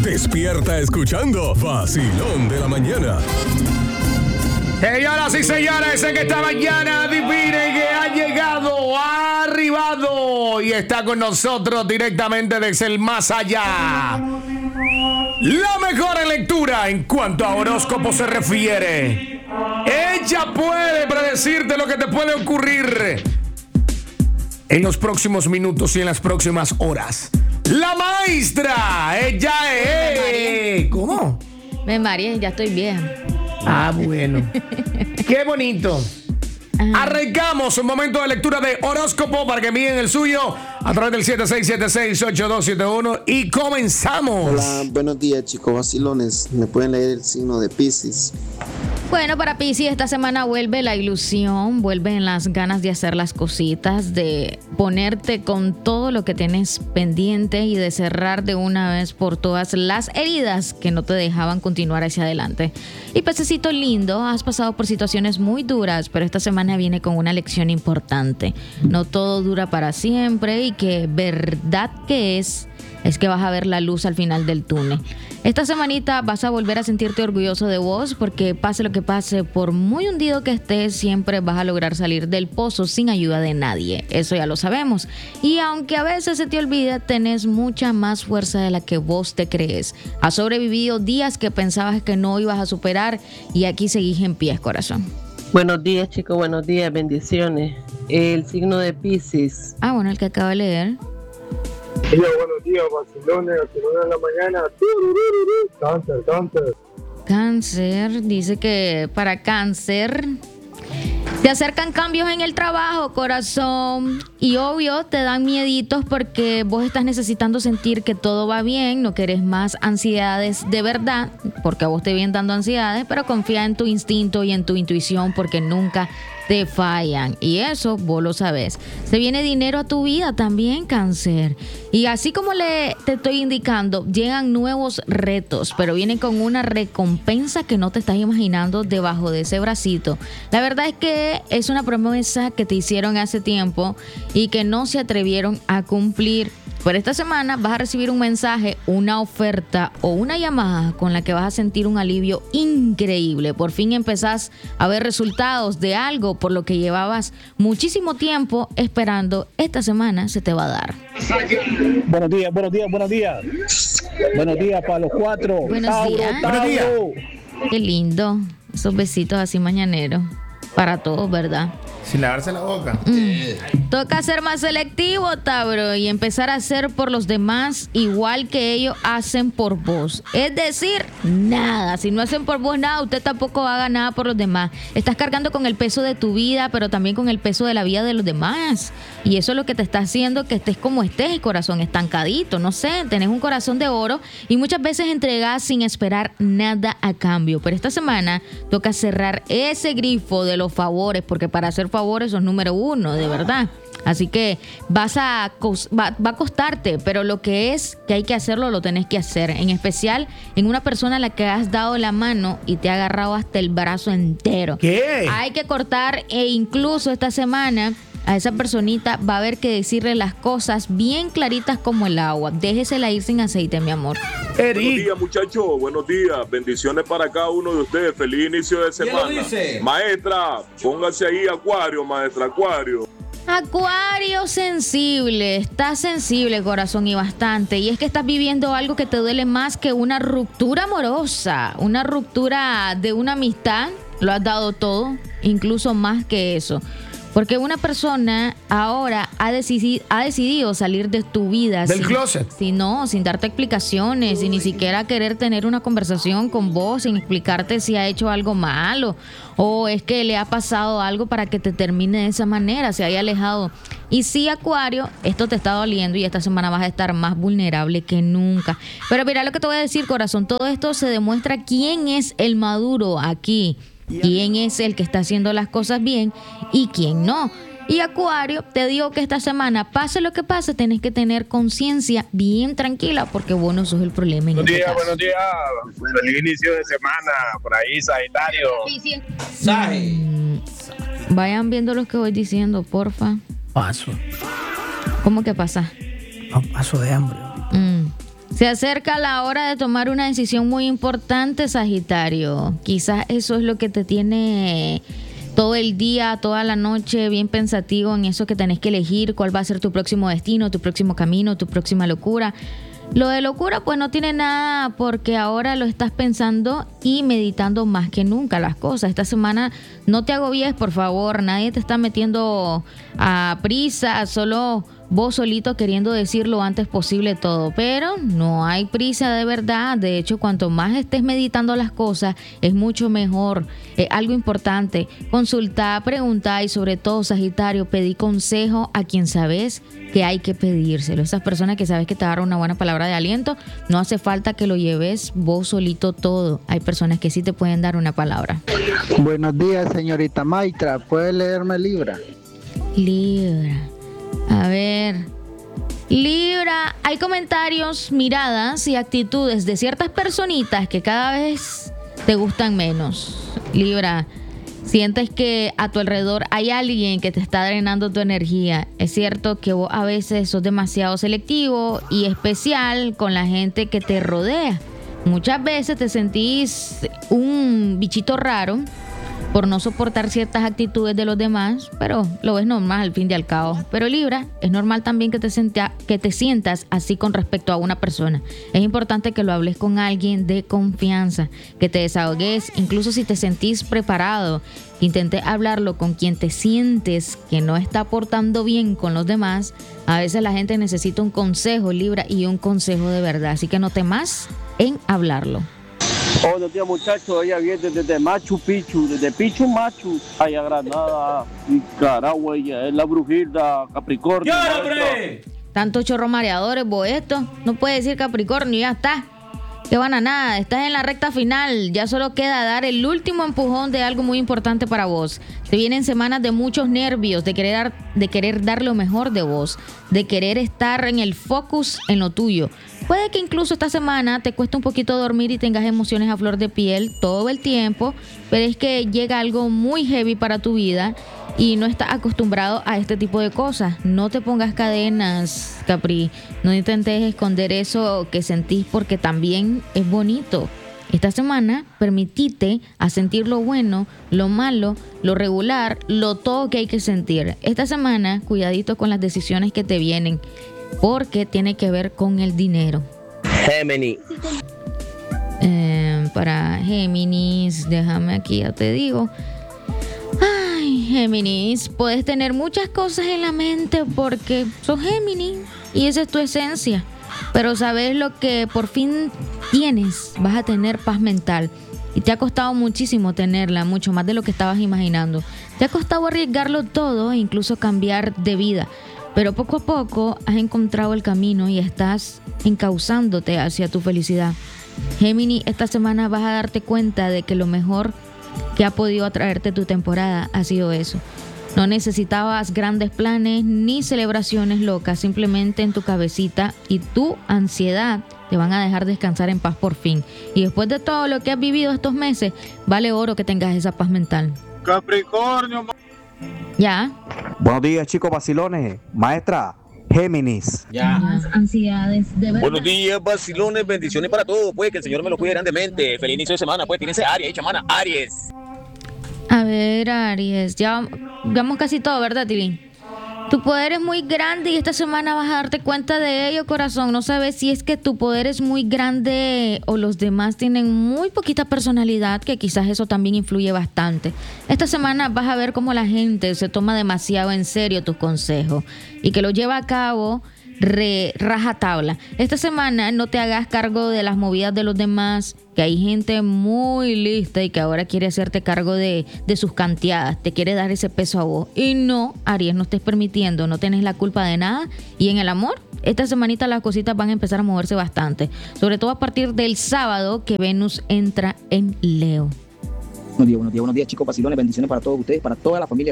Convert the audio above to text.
Despierta escuchando Vacilón de la Mañana. Señoras y señores, en esta mañana adivinen que ha llegado, ha arribado y está con nosotros directamente desde el más allá. La mejor lectura en cuanto a horóscopo se refiere. Ella puede predecirte lo que te puede ocurrir en los próximos minutos y en las próximas horas. La maestra, ella es... ¿Cómo? María, ya estoy vieja. Ah, bueno. Qué bonito. Ajá. Arrancamos un momento de lectura de horóscopo para que envíen el suyo a través del 76768271 y comenzamos. Hola, buenos días, chicos vacilones. ¿Me pueden leer el signo de Piscis? Bueno, para Piscis esta semana vuelve la ilusión, vuelven las ganas de hacer las cositas, de ponerte con todo lo que tienes pendiente y de cerrar de una vez por todas las heridas que no te dejaban continuar hacia adelante. Y pececito lindo, has pasado por situaciones muy duras, pero esta semana viene con una lección importante. No todo dura para siempre y que verdad que es que vas a ver la luz al final del túnel. Esta semanita vas a volver a sentirte orgulloso de vos porque pase lo que pase, por muy hundido que estés, siempre vas a lograr salir del pozo sin ayuda de nadie. Eso ya lo sabemos. Y aunque a veces se te olvida, tenés mucha más fuerza de la que vos te crees. Has sobrevivido días que pensabas que no ibas a superar y aquí seguís en pie, corazón. Buenos días, chicos, buenos días, bendiciones. El signo de Piscis. Bueno, el que acabo de leer. Hola, buenos días, vacilones, a de la mañana. Cáncer. Cáncer, dice que para Cáncer te acercan cambios en el trabajo, corazón, y obvio te dan mieditos porque vos estás necesitando sentir que todo va bien, no querés más ansiedades de verdad, porque a vos te vienen dando ansiedades, pero confía en tu instinto y en tu intuición porque nunca te fallan, y eso vos lo sabés. Se viene dinero a tu vida también, Cáncer, y así como te estoy indicando, llegan nuevos retos, pero vienen con una recompensa que no te estás imaginando debajo de ese bracito. La verdad es que es una promesa que te hicieron hace tiempo y que no se atrevieron a cumplir. Por esta semana vas a recibir un mensaje, una oferta o una llamada con la que vas a sentir un alivio increíble. Por fin empezás a ver resultados de algo por lo que llevabas muchísimo tiempo esperando. Esta semana se te va a dar. Buenos días. Buenos días para los cuatro. Buenos días. Buenos días. Qué lindo. Esos besitos así mañaneros. Para todos, ¿verdad? Sin lavarse la boca. Toca ser más selectivo, Tauro, y empezar a hacer por los demás igual que ellos hacen por vos. Es decir, nada. Si no hacen por vos nada, usted tampoco haga nada por los demás. Estás cargando con el peso de tu vida, pero también con el peso de la vida de los demás. Y eso es lo que te está haciendo que estés como estés, corazón estancadito. No sé, tenés un corazón de oro y muchas veces entregás sin esperar nada a cambio. Pero esta semana toca cerrar ese grifo de los favores, porque para hacer favores sos número uno, de verdad. Así que va a costarte, pero lo que es que hay que hacerlo, lo tenés que hacer. En especial en una persona a la que has dado la mano y te ha agarrado hasta el brazo entero. ¿Qué? Hay que cortar, e incluso esta semana a esa personita va a haber que decirle las cosas bien claritas como el agua. Déjesela ir sin aceite, mi amor. Eric. Buenos días, muchachos. Buenos días. Bendiciones para cada uno de ustedes. Feliz inicio de semana. ¿Quién lo dice? Maestra, póngase ahí Acuario, maestra Acuario. Acuario sensible, estás sensible, corazón, y bastante. Y es que estás viviendo algo que te duele más que una ruptura amorosa, una ruptura de una amistad. Lo has dado todo, incluso más que eso. Porque una persona ahora ha decidido salir de tu vida. Del closet. Sin darte explicaciones, sin ni siquiera querer tener una conversación con vos, sin explicarte si ha hecho algo malo o es que le ha pasado algo para que te termine de esa manera, se haya alejado. Y sí, Acuario, esto te está doliendo y esta semana vas a estar más vulnerable que nunca. Pero mira lo que te voy a decir, corazón, todo esto se demuestra quién es el maduro aquí. Quién es el que está haciendo las cosas bien y quién no. Y Acuario, te digo que esta semana, pase lo que pase, tenés que tener conciencia bien tranquila porque vos no sos el problema en este caso. Buenos días. Feliz inicio de semana. Por ahí, Sagitario. Vayan viendo lo que voy diciendo, porfa. Paso. ¿Cómo que pasa? No, paso de hambre. Si Se acerca la hora de tomar una decisión muy importante, Sagitario. Quizás eso es lo que te tiene todo el día, toda la noche bien pensativo en eso que tenés que elegir, cuál va a ser tu próximo destino, tu próximo camino, tu próxima locura. Lo de locura pues no tiene nada porque ahora lo estás pensando y meditando más que nunca las cosas. Esta semana no te agobies, por favor, nadie te está metiendo a prisa, solo vos solito queriendo decir lo antes posible todo, pero no hay prisa de verdad. De hecho, cuanto más estés meditando las cosas, es mucho mejor. Algo importante, consulta, pregunta y sobre todo, Sagitario, pedí consejo a quien sabes que hay que pedírselo. Esas personas que sabes que te agarran una buena palabra de aliento, no hace falta que lo lleves vos solito todo. Hay personas que sí te pueden dar una palabra. Buenos días, señorita Maitra. ¿Puede leerme Libra? Libra. A ver, Libra, hay comentarios, miradas y actitudes de ciertas personitas que cada vez te gustan menos. Libra, sientes que a tu alrededor hay alguien que te está drenando tu energía. Es cierto que vos a veces sos demasiado selectivo y especial con la gente que te rodea. Muchas veces te sentís un bichito raro por no soportar ciertas actitudes de los demás, pero lo ves normal al fin y al cabo. Pero Libra, es normal también que te sientas así con respecto a una persona. Es importante que lo hables con alguien de confianza, que te desahogues, incluso si te sentís preparado, intentes hablarlo con quien te sientes que no está portando bien con los demás. A veces la gente necesita un consejo, Libra, y un consejo de verdad, así que no temas en hablarlo. Buenos días, muchachos. Ella viene desde Machu Picchu, desde Pichu Machu, allá Granada, Nicaragua, es la Brujilda, Capricornio. ¡Ya, hombre! Tantos chorros mareadores, vos esto. No puede decir Capricornio, ya está. Qué van a nada, estás en la recta final. Ya solo queda dar el último empujón de algo muy importante para vos. Te vienen semanas de muchos nervios, de querer dar lo mejor de vos, de querer estar en el focus en lo tuyo. Puede que incluso esta semana te cueste un poquito dormir y tengas emociones a flor de piel todo el tiempo, pero es que llega algo muy heavy para tu vida y no estás acostumbrado a este tipo de cosas. No te pongas cadenas, Capri. No intentes esconder eso que sentís porque también es bonito. Esta semana, permitite a sentir lo bueno, lo malo, lo regular, lo todo que hay que sentir. Esta semana, cuidadito con las decisiones que te vienen, porque tiene que ver con el dinero. Géminis. Para Géminis, déjame aquí, ya te digo. Ay, Géminis, puedes tener muchas cosas en la mente porque sos Géminis y esa es tu esencia. Pero sabes lo que por fin tienes, vas a tener paz mental. Y te ha costado muchísimo tenerla, mucho más de lo que estabas imaginando. Te ha costado arriesgarlo todo e incluso cambiar de vida. Pero poco a poco has encontrado el camino y estás encauzándote hacia tu felicidad. Géminis, esta semana vas a darte cuenta de que lo mejor que ha podido atraerte tu temporada ha sido eso. No necesitabas grandes planes ni celebraciones locas, simplemente en tu cabecita y tu ansiedad te van a dejar descansar en paz por fin. Y después de todo lo que has vivido estos meses, vale oro que tengas esa paz mental. Capricornio. Ya. Buenos días, chicos vacilones. Maestra, Géminis. Ya. Ansiedades de verdad. Buenos días, vacilones, bendiciones para todos, pues que el Señor me lo cuide grandemente. Feliz inicio de semana, pues tienes Aries, chamana, Aries. A ver, Aries, ya vamos casi todo, ¿verdad, Tilín? Tu poder es muy grande y esta semana vas a darte cuenta de ello, corazón. No sabes si es que tu poder es muy grande o los demás tienen muy poquita personalidad, que quizás eso también influye bastante. Esta semana vas a ver cómo la gente se toma demasiado en serio tus consejos y que lo lleva a cabo rajatabla. Esta semana no te hagas cargo de las movidas de los demás, que hay gente muy lista y que ahora quiere hacerte cargo de sus canteadas, te quiere dar ese peso a vos. Y no, Aries, no estés permitiendo, no tenés la culpa de nada. Y en el amor, esta semanita las cositas van a empezar a moverse bastante, sobre todo a partir del sábado que Venus entra en Leo. Buenos días, chicos vacilones, bendiciones para todos ustedes, para toda la familia.